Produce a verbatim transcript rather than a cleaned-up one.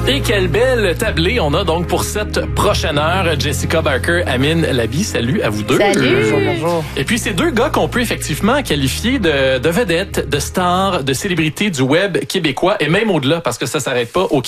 Et quelle belle tablée on a donc pour cette prochaine heure. Jessica Barker, Amine Labi, salut à vous deux. Salut. Bonjour, bonjour. Et puis, c'est deux gars qu'on peut effectivement qualifier de, de vedettes, de stars, de célébrités du web québécois et même au-delà parce que ça s'arrête pas au